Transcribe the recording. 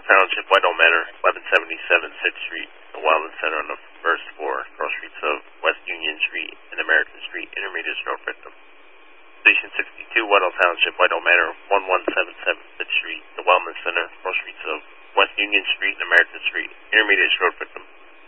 Township, Whitehall Manor, 1177 6th Street, the Wildman Center on the first floor, cross streets of West Union Street and American Street, intermediate stroke victim. Station 62, Whitehall Township, Whitehall Manor, 1177 6th Street, the Wildman Center, cross streets of West Union Street and American Street, intermediate stroke victim.